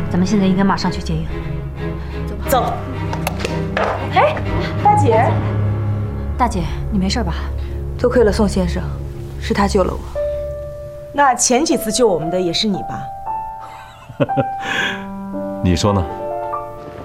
咱们现在应该马上去接应。 走。哎，大姐， 大姐，你没事吧？ 多亏了宋先生，是他救了我。 那前几次救我们的也是你吧？ 你说呢？